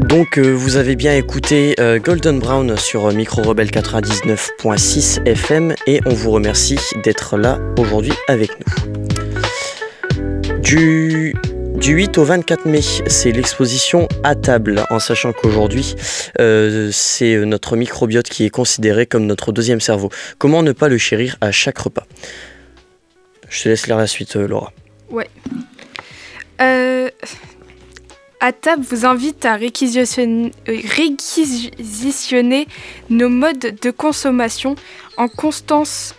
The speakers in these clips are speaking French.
Vous avez bien écouté Golden Brown sur Micro Rebelle 99.6 FM et on vous remercie d'être là aujourd'hui avec nous. Du 8 au 24 mai, c'est l'exposition à table, en sachant qu'aujourd'hui, c'est notre microbiote qui est considéré comme notre deuxième cerveau. Comment ne pas le chérir à chaque repas ? Je te laisse lire la suite, Laura. Ouais. À table vous invite à réquisitionner nos modes de consommation en constante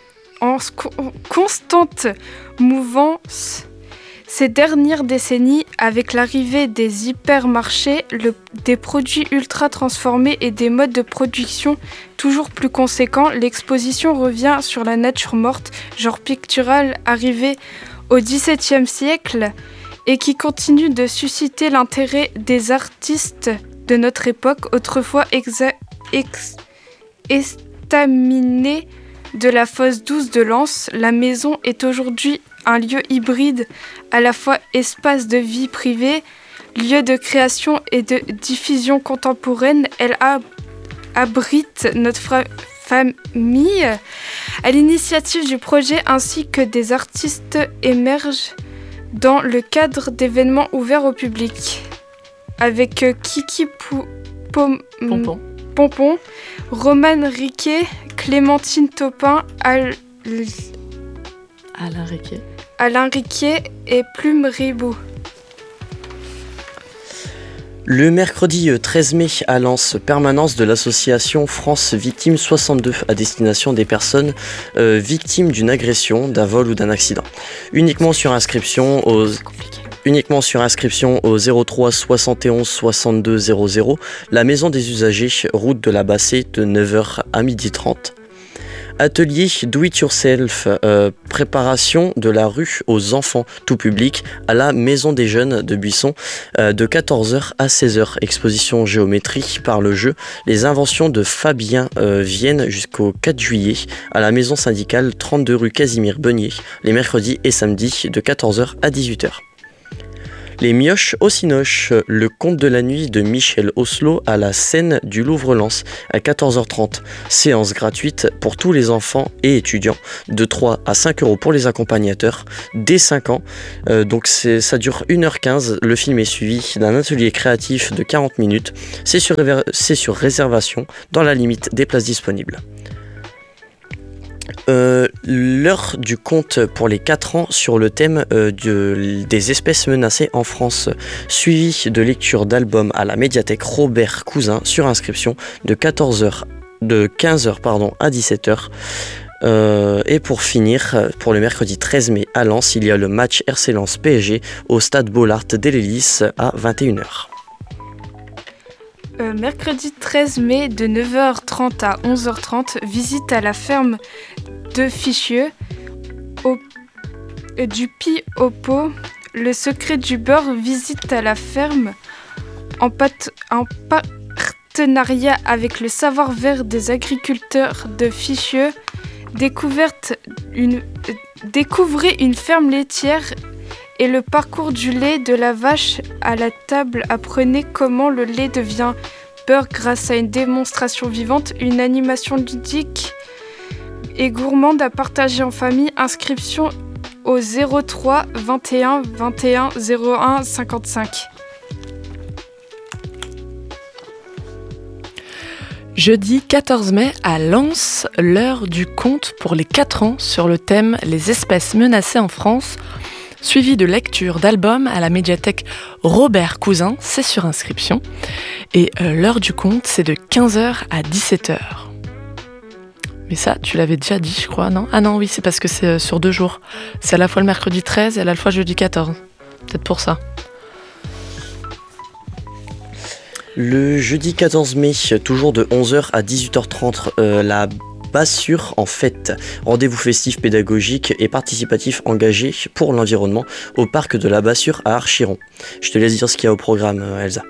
mouvance ces dernières décennies avec l'arrivée des hypermarchés, des produits ultra transformés et des modes de production toujours plus conséquents. L'exposition revient sur la nature morte, genre pictural arrivé au XVIIe siècle et qui continue de susciter l'intérêt des artistes de notre époque, autrefois estaminés de la fosse douce de Lens. La maison est aujourd'hui un lieu hybride, à la fois espace de vie privée, lieu de création et de diffusion contemporaine. Elle abrite notre famille. À l'initiative du projet ainsi que des artistes émergent dans le cadre d'événements ouverts au public. Avec Kiki Pompon, Romane Riquet, Clémentine Taupin, Alain Riquet et Plume Ribou. Le mercredi 13 mai à Lens, permanence de l'association France Victimes 62 à destination des personnes victimes d'une agression, d'un vol ou d'un accident. Uniquement sur inscription au 03 71 62 00, la maison des usagers, route de la Bassée de 9h à 12h30. Atelier Do It Yourself, préparation de la rue aux enfants tout public à la Maison des Jeunes de Buisson de 14h à 16h. Exposition géométrie par le jeu. Les inventions de Fabien viennent jusqu'au 4 juillet à la Maison syndicale 32 rue Casimir Beugnier, les mercredis et samedis de 14h à 18h. Les Mioches au Cinoche, le conte de la nuit de Michel Oslo à la scène du Louvre-Lens à 14h30. Séance gratuite pour tous les enfants et étudiants, de 3 à 5 € pour les accompagnateurs, dès 5 ans. Ça dure 1h15, le film est suivi d'un atelier créatif de 40 minutes. C'est sur réservation dans la limite des places disponibles. L'heure du conte pour les 4 ans sur le thème des espèces menacées en France, suivi de lecture d'albums à la médiathèque Robert Cousin sur inscription de 15h à 17h. Et pour finir, pour le mercredi 13 mai à Lens, il y a le match RC Lens PSG au stade Bollard d'Hélélis à 21h. Mercredi 13 mai de 9h30 à 11h30, visite à la ferme de Fichieux, du Pis au Pot, le secret du beurre, visite à la ferme en partenariat avec le savoir-faire des agriculteurs de Fichieux. Découvrez une ferme laitière et le parcours du lait de la vache à la table. Apprenez comment le lait devient beurre grâce à une démonstration vivante, une animation ludique et gourmande à partager en famille. Inscription au 03 21 21 01 55. Jeudi 14 mai à Lens, l'heure du conte pour les 4 ans sur le thème « Les espèces menacées en France », suivi de lecture d'albums à la médiathèque Robert Cousin, c'est sur inscription. Et l'heure du conte, c'est de 15h à 17h. Mais ça, tu l'avais déjà dit, je crois, non ? Ah non, oui, c'est parce que c'est sur 2 jours. C'est à la fois le mercredi 13 et à la fois jeudi 14. Peut-être pour ça. Le jeudi 14 mai, toujours de 11h à 18h30, la Bassure en fête. Rendez-vous festif, pédagogique et participatif engagé pour l'environnement au parc de la Bassure à Archiron. Je te laisse dire ce qu'il y a au programme, Elsa.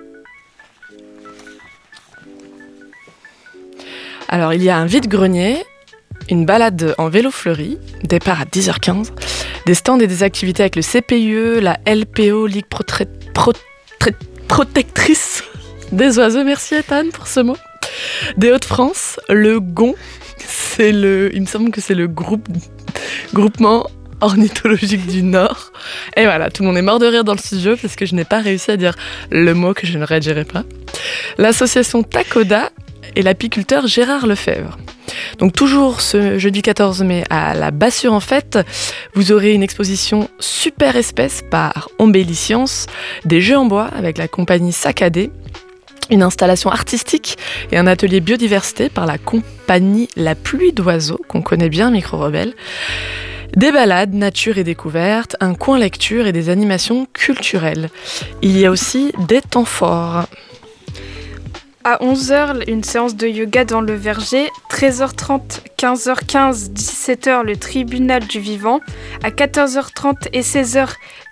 Alors, il y a un vide-grenier, une balade en vélo fleuri, départ à 10h15, des stands et des activités avec le CPIE, la LPO, Ligue Protectrice Des oiseaux, merci Ethan pour ce mot. Des Hauts-de-France, le gond, il me semble que c'est le groupement ornithologique du Nord. Et voilà, tout le monde est mort de rire dans le studio parce que je n'ai pas réussi à dire le mot que je ne redirai pas. L'association Takoda et l'apiculteur Gérard Lefebvre. Donc toujours ce jeudi 14 mai à la Bassure en Fête, vous aurez une exposition Super Espèces par Ombelliscience, des jeux en bois avec la compagnie Saccadé, une installation artistique et un atelier biodiversité par la compagnie La Pluie d'Oiseaux, qu'on connaît bien, Micro Rebelle. Des balades, nature et découverte, un coin lecture et des animations culturelles. Il y a aussi des temps forts. À 11h, une séance de yoga dans le verger. 13h30, 15h15, 17h, le tribunal du vivant. À 14h30 et 16h,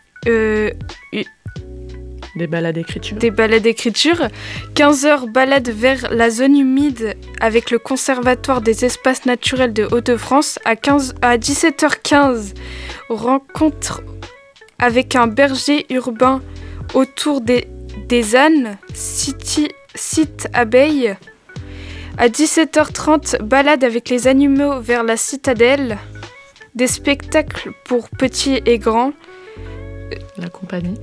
des balades d'écriture. 15h, balade vers la zone humide avec le Conservatoire des espaces naturels de Hauts-de-France. À 17h15, rencontre avec un berger urbain autour des ânes, site abeille. À 17h30, balade avec les animaux vers la citadelle. Des spectacles pour petits et grands. La compagnie.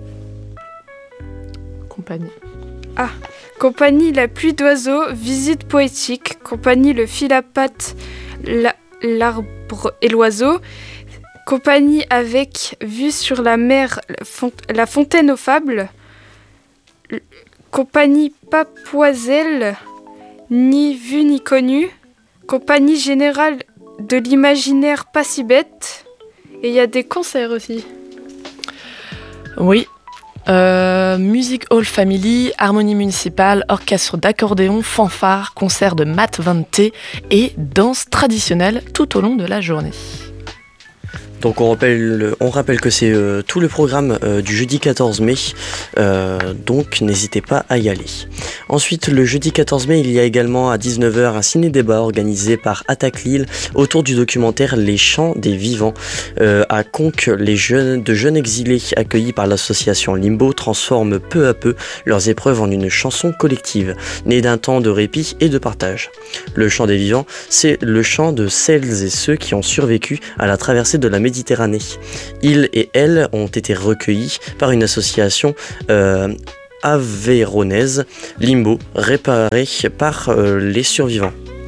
Compagnie La Pluie d'Oiseaux, visite poétique. Compagnie Le Fil à Pattes, l'arbre et l'oiseau. Compagnie avec vue sur la mer, la fontaine aux fables. Compagnie Papoiselle, ni vue ni connue. Compagnie générale de l'imaginaire pas si bête. Et il y a des concerts aussi. Oui. Music Hall Family, harmonie municipale, orchestre d'accordéon, fanfare, concert de Matt Vante et danse traditionnelle tout au long de la journée. Donc on rappelle que c'est tout le programme du jeudi 14 mai, donc n'hésitez pas à y aller. Ensuite, le jeudi 14 mai, il y a également à 19h un ciné-débat organisé par Attaque Lille autour du documentaire Les Chants des Vivants. À Conques, de jeunes exilés accueillis par l'association Limbo transforment peu à peu leurs épreuves en une chanson collective, née d'un temps de répit et de partage. Le Chant des Vivants, c'est le chant de celles et ceux qui ont survécu à la traversée de la Méditerranée. Ils et elles ont été recueillis par une association aveyronnaise, Limbo, réparée par les survivants.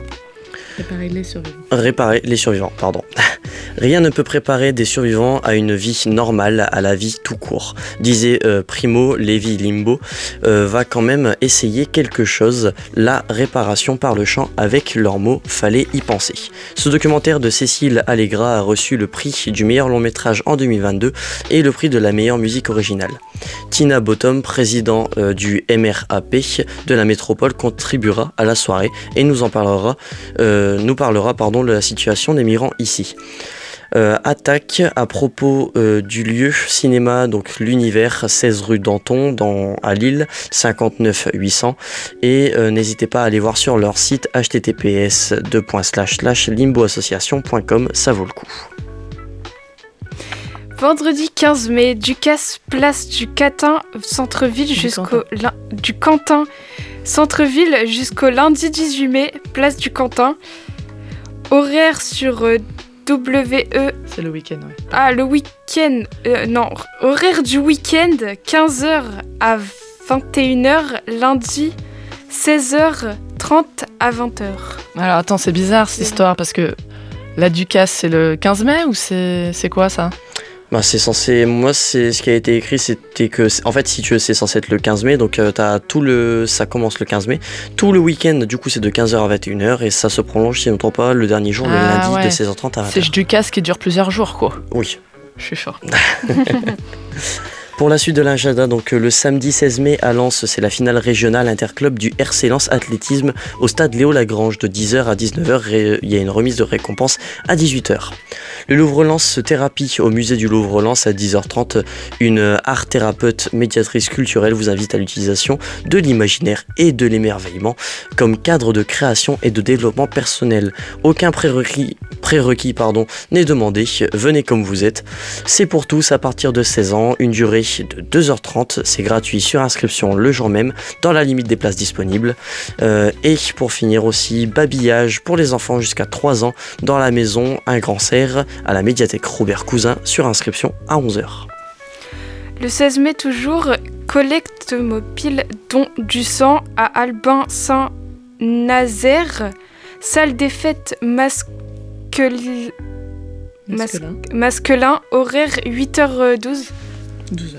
Réparer les survivants, pardon. Rien ne peut préparer des survivants à une vie normale, à la vie tout court. Disait Primo Levi Limbo, va quand même essayer quelque chose, la réparation par le chant avec leurs mots, fallait y penser. Ce documentaire de Cécile Allegra a reçu le prix du meilleur long métrage en 2022 et le prix de la meilleure musique originale. Tina Bottom, président du MRAP de la métropole, contribuera à la soirée et nous parlera de la situation des migrants ici. Attaque à propos du lieu cinéma, donc l'Univers, 16 rue Danton à Lille, 59 800, et n'hésitez pas à aller voir sur leur site https://limboassociation.com, ça vaut le coup. Vendredi 15 mai, Ducasse, place du Cantin, centre-ville du Cantin, centre-ville jusqu'au lundi 18 mai, place du Cantin. Horaire sur WE. C'est le week-end, ouais. Ah, le week-end. Horaire du week-end, 15h à 21h, lundi, 16h30 à 20h. Alors attends, c'est bizarre cette histoire parce que la Ducasse, c'est le 15 mai ou c'est quoi ça ? Bah c'est censé, c'est ce qui a été écrit, c'était que en fait si tu veux c'est censé être le 15 mai, donc ça commence le 15 mai, tout le week-end du coup c'est de 15h à 21h et ça se prolonge si on ne me trompe pas le dernier jour, le lundi de 16h30 à 20h. C'est Ducasse qui dure plusieurs jours quoi. Oui. Je suis fort. Pour la suite de l'agenda, donc le samedi 16 mai à Lens, c'est la finale régionale interclub du RC Lens Athlétisme au stade Léo Lagrange de 10h à 19h. Il y a une remise de récompense à 18h. Le Louvre-Lens Thérapie au musée du Louvre-Lens à 10h30. Une art thérapeute médiatrice culturelle vous invite à l'utilisation de l'imaginaire et de l'émerveillement comme cadre de création et de développement personnel. Aucun prérequis prérequis n'est demandé, venez comme vous êtes. C'est pour tous à partir de 16 ans, une durée de 2h30, c'est gratuit sur inscription le jour même, dans la limite des places disponibles. Et pour finir aussi, babillage pour les enfants jusqu'à 3 ans dans la maison Un Grand Serre à la médiathèque Robert Cousin sur inscription à 11h. Le 16 mai toujours, collecte mobile don du sang à Albin Saint-Nazaire, salle des fêtes masculin, horaire 8h12. 12h.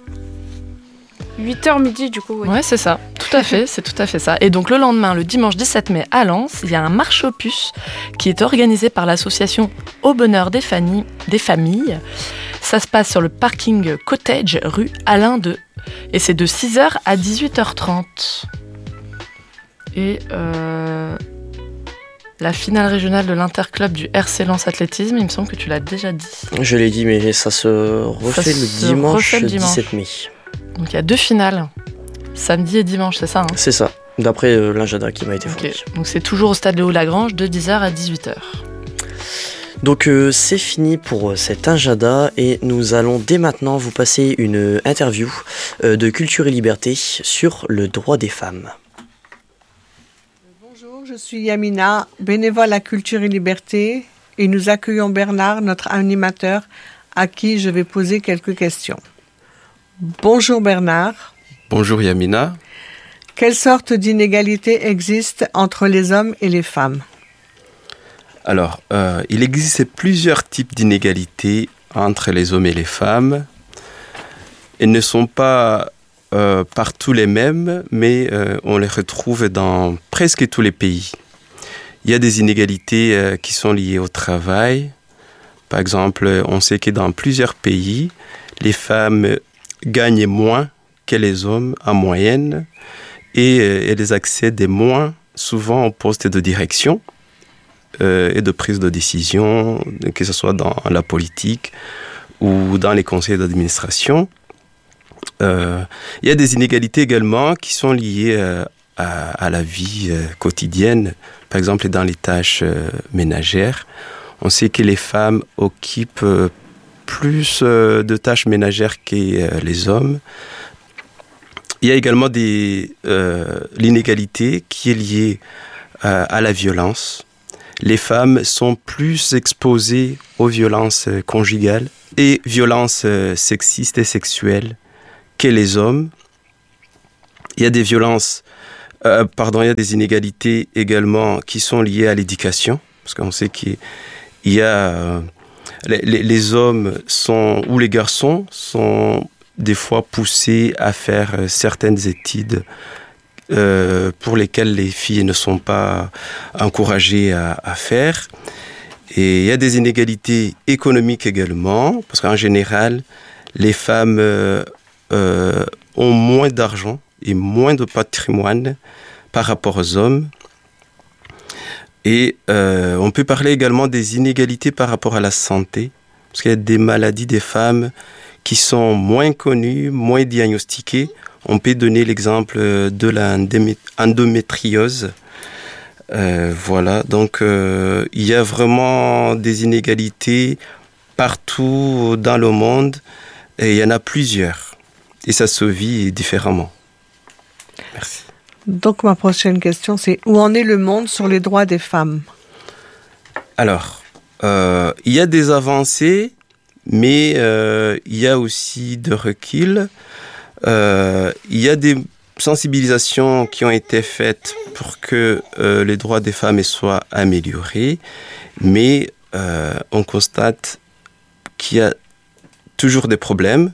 8h midi du coup. Oui. Ouais, c'est ça, tout à fait, c'est tout à fait ça. Et donc le lendemain, le dimanche 17 mai à Lens, il y a un marche aux puces qui est organisé par l'association Au Bonheur des Familles. Ça se passe sur le parking Cottage, rue Alain II. Et c'est de 6h à 18h30. Et la finale régionale de l'interclub du RC Lens Athlétisme, il me semble que tu l'as déjà dit. Je l'ai dit, mais ça se refait le dimanche 17 mai. Donc il y a 2 finales, samedi et dimanche, c'est ça C'est ça, d'après l'agenda qui m'a été fourni. Donc c'est toujours au stade Léo-Lagrange de 10h à 18h. Donc c'est fini pour cet agenda et nous allons dès maintenant vous passer une interview de Culture et Liberté sur le droit des femmes. Bonjour, je suis Yamina, bénévole à Culture et Liberté et nous accueillons Bernard, notre animateur, à qui je vais poser quelques questions. Bonjour Bernard. Bonjour Yamina. Quelle sorte d'inégalité existe entre les hommes et les femmes ? Alors, il existe plusieurs types d'inégalités entre les hommes et les femmes. Elles ne sont pas partout les mêmes, mais on les retrouve dans presque tous les pays. Il y a des inégalités qui sont liées au travail. Par exemple, on sait que dans plusieurs pays, les femmes gagnent moins que les hommes en moyenne et elles accèdent moins souvent aux postes de direction et de prise de décision, que ce soit dans la politique ou dans les conseils d'administration. Il y a des inégalités également qui sont liées à la vie quotidienne, par exemple dans les tâches ménagères. On sait que les femmes occupent plus de tâches ménagères que les hommes. Il y a également l'inégalité qui est liée à la violence. Les femmes sont plus exposées aux violences conjugales et violences sexistes et sexuelles que les hommes. Il y a des il y a des inégalités également qui sont liées à l'éducation, parce qu'on sait qu'il y a les hommes ou les garçons sont des fois poussés à faire certaines études pour lesquelles les filles ne sont pas encouragées à faire. Et il y a des inégalités économiques également, parce qu'en général, les femmes ont moins d'argent et moins de patrimoine par rapport aux hommes. Et on peut parler également des inégalités par rapport à la santé, parce qu'il y a des maladies des femmes qui sont moins connues, moins diagnostiquées. On peut donner l'exemple de l'endométriose. Voilà, donc il y a vraiment des inégalités partout dans le monde, et il y en a plusieurs. Et ça se vit différemment. Merci. Donc ma prochaine question, c'est où en est le monde sur les droits des femmes ? Alors, il y a des avancées, mais il y a aussi de recul. Il y a des sensibilisations qui ont été faites pour que les droits des femmes soient améliorés, mais on constate qu'il y a toujours des problèmes.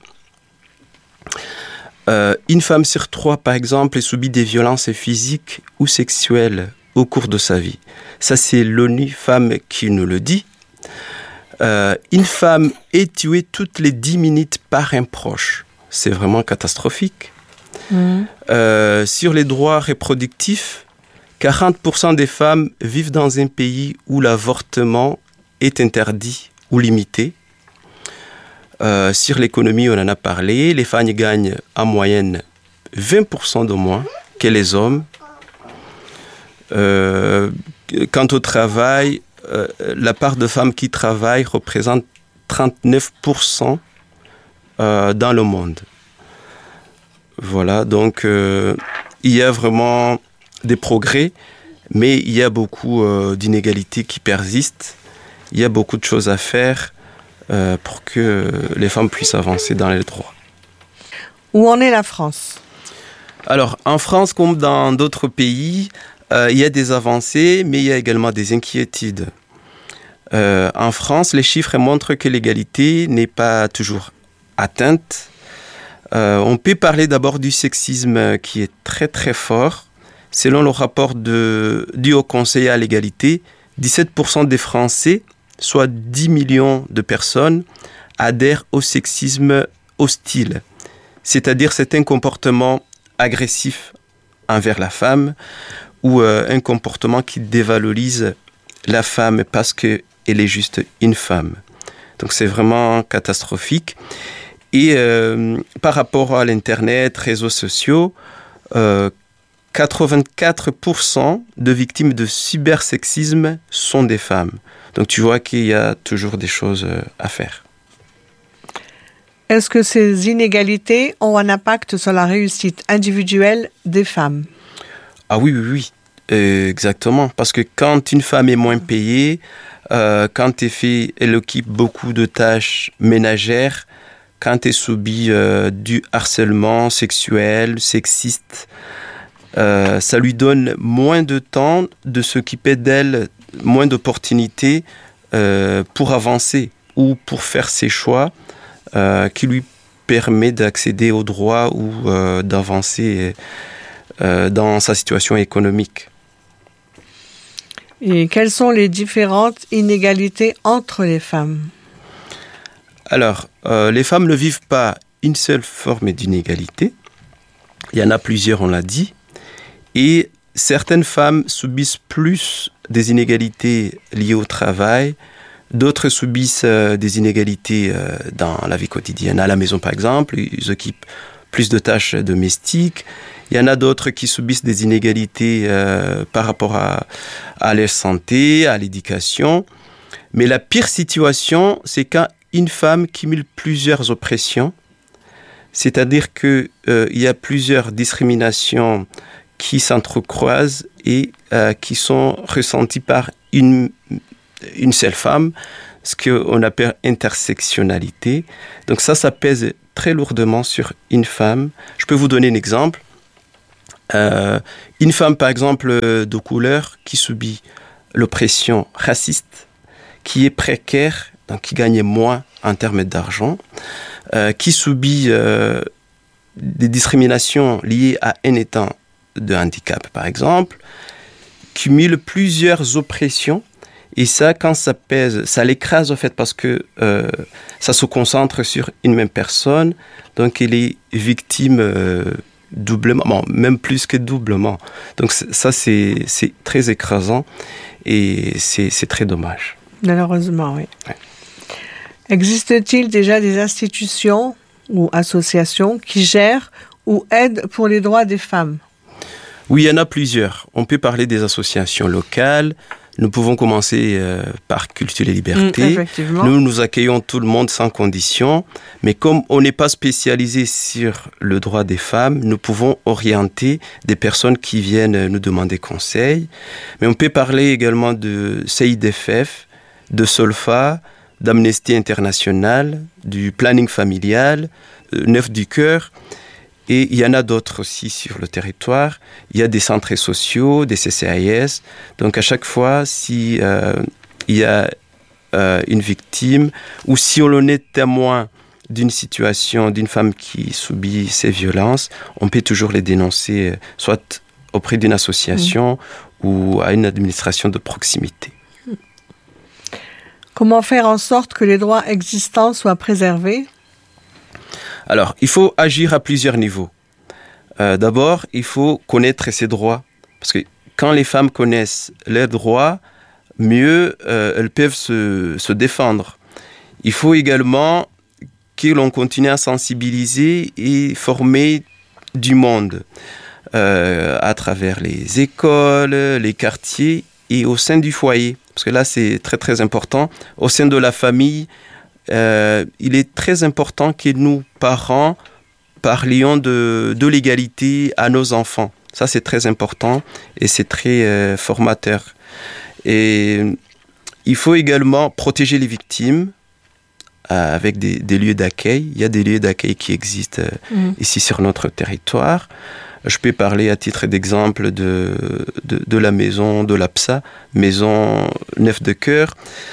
Une femme sur 3, par exemple, subit des violences physiques ou sexuelles au cours de sa vie. Ça, c'est l'ONU Femmes qui nous le dit. Une femme est tuée toutes les 10 minutes par un proche. C'est vraiment catastrophique. Sur les droits reproductifs, 40% des femmes vivent dans un pays où l'avortement est interdit ou limité. Sur l'économie, on en a parlé. Les femmes gagnent en moyenne 20% de moins que les hommes. Quant au travail, la part de femmes qui travaillent représente 39% dans le monde. Voilà, donc il y a vraiment des progrès, mais il y a beaucoup d'inégalités qui persistent. Il y a beaucoup de choses à faire pour que les femmes puissent avancer dans les droits. Où en est la France ? Alors, en France, comme dans d'autres pays, il y a des avancées, mais il y a également des inquiétudes. En France, les chiffres montrent que l'égalité n'est pas toujours atteinte. On peut parler d'abord du sexisme qui est très très fort. Selon le rapport du Haut Conseil à l'égalité, 17% des Français, soit 10 millions de personnes, adhèrent au sexisme hostile. C'est-à-dire c'est un comportement agressif envers la femme ou un comportement qui dévalorise la femme parce qu'elle est juste une femme. Donc c'est vraiment catastrophique. Et par rapport à l'Internet, réseaux sociaux, 84% de victimes de cybersexisme sont des femmes. Donc tu vois qu'il y a toujours des choses à faire. Est-ce que ces inégalités ont un impact sur la réussite individuelle des femmes ? Ah oui. Exactement. Parce que quand une femme est moins payée, quand elle occupe beaucoup de tâches ménagères, quand elle subit du harcèlement sexuel, sexiste, ça lui donne moins de temps de s'occuper d'elle, moins d'opportunités pour avancer ou pour faire ses choix qui lui permet d'accéder aux droits ou d'avancer dans sa situation économique. Et quelles sont les différentes inégalités entre les femmes ? Alors, les femmes ne vivent pas une seule forme d'inégalité. Il y en a plusieurs, on l'a dit. Et certaines femmes subissent plus des inégalités liées au travail. D'autres subissent des inégalités dans la vie quotidienne. À la maison, par exemple, ils occupent plus de tâches domestiques. Il y en a d'autres qui subissent des inégalités par rapport à leur santé, à l'éducation. Mais la pire situation, c'est quand une femme cumule plusieurs oppressions. C'est-à-dire qu'il y a plusieurs discriminations qui s'entrecroisent et qui sont ressenties par une seule femme, ce qu'on appelle intersectionnalité. Donc ça pèse très lourdement sur une femme. Je peux vous donner un exemple. Une femme, par exemple, de couleur qui subit l'oppression raciste, qui est précaire, donc qui gagne moins en termes d'argent, qui subit des discriminations liées à un état de handicap, par exemple, cumule plusieurs oppressions. Et ça, quand ça pèse, ça l'écrase en fait parce que ça se concentre sur une même personne. Donc, elle est victime doublement, bon, même plus que doublement. Donc, ça, c'est très écrasant et c'est très dommage. Malheureusement, oui. Ouais. Existe-t-il déjà des institutions ou associations qui gèrent ou aident pour les droits des femmes ? Oui, il y en a plusieurs. On peut parler des associations locales. Nous pouvons commencer par Culture et Liberté. Nous accueillons tout le monde sans condition. Mais comme on n'est pas spécialisé sur le droit des femmes, nous pouvons orienter des personnes qui viennent nous demander conseil. Mais on peut parler également de CIDFF, de Solfa, d'Amnesty International, du planning familial, Neuf du Cœur. Et il y en a d'autres aussi sur le territoire. Il y a des centres sociaux, des CCAS. Donc à chaque fois, si il y a une victime ou si on en est témoin d'une situation d'une femme qui subit ces violences, on peut toujours les dénoncer, soit auprès d'une association ou à une administration de proximité. Comment faire en sorte que les droits existants soient préservés ? Alors, il faut agir à plusieurs niveaux. D'abord, il faut connaître ses droits. Parce que quand les femmes connaissent leurs droits, mieux elles peuvent se défendre. Il faut également que l'on continue à sensibiliser et former du monde à travers les écoles, les quartiers et au sein du foyer. parce que là c'est très très important, au sein de la famille, il est très important que nous, parents, parlions de l'égalité à nos enfants. Ça c'est très important et c'est très formateur. Et il faut également protéger les victimes avec des lieux d'accueil. Il y a des lieux d'accueil qui existent ici sur notre territoire. Je peux parler à titre d'exemple de la maison de l'APSA, Maison Neuf de Cœur.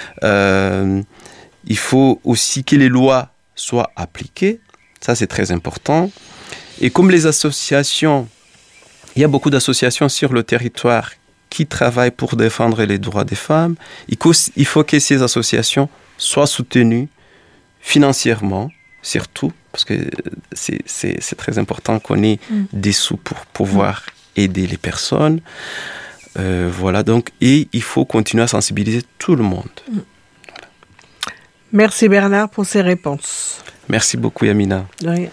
Il faut aussi que les lois soient appliquées. Ça, c'est très important. Et comme les associations, il y a beaucoup d'associations sur le territoire qui travaillent pour défendre les droits des femmes, il faut que ces associations soient soutenues financièrement, surtout, parce que c'est très important qu'on ait des sous pour pouvoir aider les personnes. Voilà, donc, et il faut continuer à sensibiliser tout le monde. Voilà. Merci Bernard pour ces réponses. Merci beaucoup Yamina. De rien.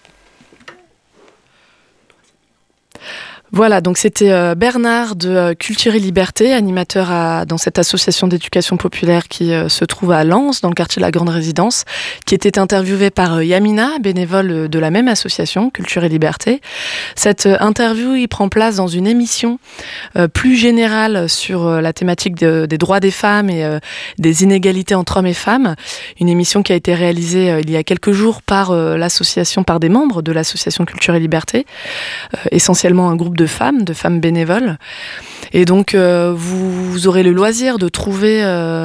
Voilà, donc c'était Bernard de Culture et Liberté, animateur dans cette association d'éducation populaire qui se trouve à Lens, dans le quartier de la Grande Résidence, qui était interviewé par Yamina, bénévole de la même association, Culture et Liberté. Cette interview, il prend place dans une émission plus générale sur la thématique des droits des femmes et des inégalités entre hommes et femmes. Une émission qui a été réalisée il y a quelques jours par des membres de l'association Culture et Liberté, essentiellement un groupe de femmes bénévoles. Et donc, vous aurez le loisir de trouver,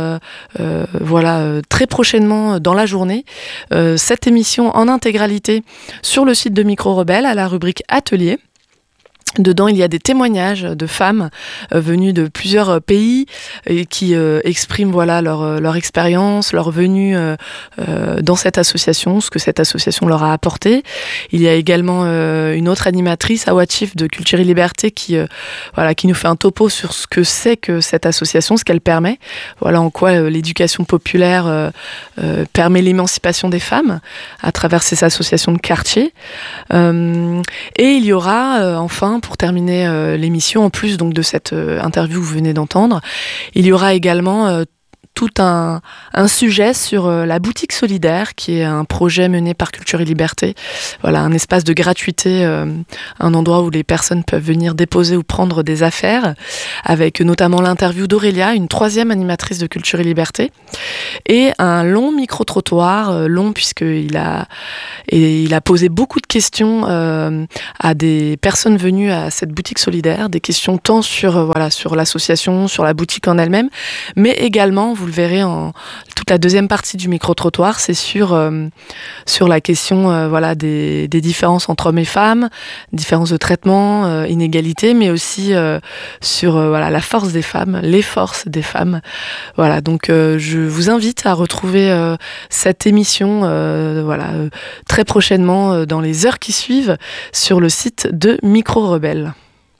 très prochainement dans la journée, cette émission en intégralité sur le site de Micro Rebelle à la rubrique Atelier. Dedans, il y a des témoignages de femmes venues de plusieurs pays et qui expriment leur expérience, leur venue dans cette association, ce que cette association leur a apporté. Il y a également une autre animatrice, Awa Chief de Culture et Liberté, qui nous fait un topo sur ce que c'est que cette association, ce qu'elle permet. Voilà en quoi l'éducation populaire permet l'émancipation des femmes à travers ces associations de quartier. Et il y aura enfin, pour terminer l'émission, en plus donc de cette interview que vous venez d'entendre, il y aura également tout un sujet sur la boutique solidaire, qui est un projet mené par Culture et Liberté. Voilà, un espace de gratuité, un endroit où les personnes peuvent venir déposer ou prendre des affaires, avec notamment l'interview d'Aurélia, une troisième animatrice de Culture et Liberté, et un long micro-trottoir, long puisqu'il a posé beaucoup de questions à des personnes venues à cette boutique solidaire, des questions tant sur l'association, sur la boutique en elle-même, mais également, vous le verrez en toute la deuxième partie du micro-trottoir, c'est sur la question des différences entre hommes et femmes, différences de traitement, inégalités, mais aussi sur la force des femmes, les forces des femmes. Voilà, donc je vous invite à retrouver cette émission très prochainement dans les heures qui suivent sur le site de Micro Rebelle.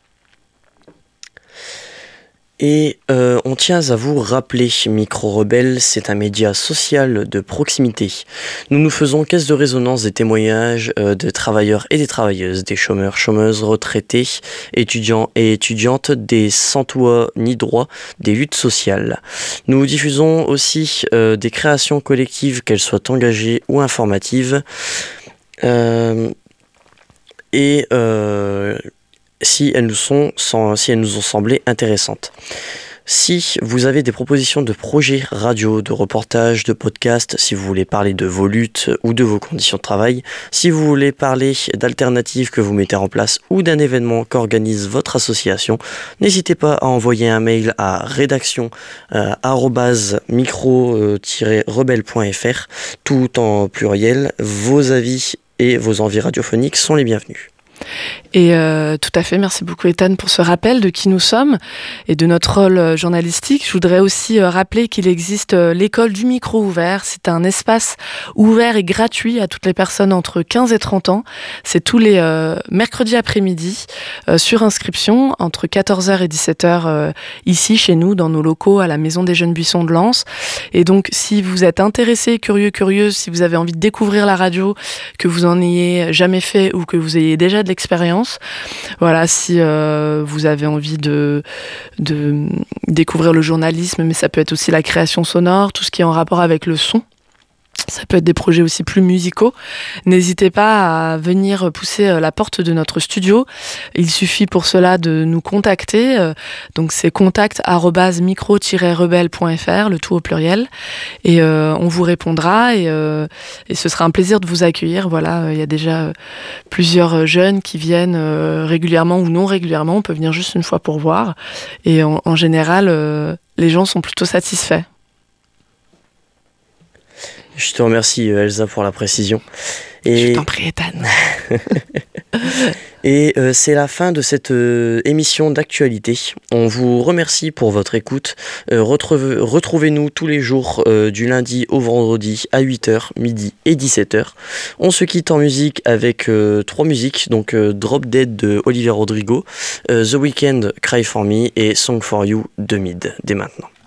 Et on tient à vous rappeler, Micro Rebelle, c'est un média social de proximité. Nous faisons caisse de résonance des témoignages de travailleurs et des travailleuses, des chômeurs, chômeuses, retraités, étudiants et étudiantes, des sans-toit ni droit, des luttes sociales. Nous diffusons aussi des créations collectives, qu'elles soient engagées ou informatives. Si elles nous ont semblé intéressantes. Si vous avez des propositions de projets radio, de reportages, de podcasts, si vous voulez parler de vos luttes ou de vos conditions de travail, si vous voulez parler d'alternatives que vous mettez en place ou d'un événement qu'organise votre association, n'hésitez pas à envoyer un mail à rédaction@micro-rebelle.fr, tout en pluriel. Vos avis et vos envies radiophoniques sont les bienvenus. Et tout à fait, merci beaucoup Ethan pour ce rappel de qui nous sommes et de notre rôle journalistique. Je voudrais aussi rappeler qu'il existe l'école du micro ouvert. C'est un espace ouvert et gratuit à toutes les personnes entre 15 et 30 ans. C'est tous les mercredis après-midi sur inscription entre 14h et 17h ici chez nous dans nos locaux à la Maison des Jeunes Buissons de Lens. Et donc si vous êtes intéressé, curieuse, si vous avez envie de découvrir la radio, que vous en ayez jamais fait ou que vous ayez déjà de l'expérience, voilà, si vous avez envie de découvrir le journalisme, mais ça peut être aussi la création sonore, tout ce qui est en rapport avec le son. Ça peut être des projets aussi plus musicaux. N'hésitez pas à venir pousser la porte de notre studio. Il suffit pour cela de nous contacter. Donc c'est contact@micro-rebelle.fr, le tout au pluriel. Et on vous répondra et ce sera un plaisir de vous accueillir. Voilà, il y a déjà plusieurs jeunes qui viennent régulièrement ou non régulièrement. On peut venir juste une fois pour voir. Et en général, les gens sont plutôt satisfaits. Je te remercie Elsa pour la précision. Je t'en prie, Ethan. Et c'est la fin de cette émission d'actualité. On vous remercie pour votre écoute. Retrouvez-nous tous les jours du lundi au vendredi à 8h, midi et 17h. On se quitte en musique avec 3 musiques, donc Drop Dead de Olivia Rodrigo, The Weeknd, Cry For Me et Song For You de Mid, dès maintenant.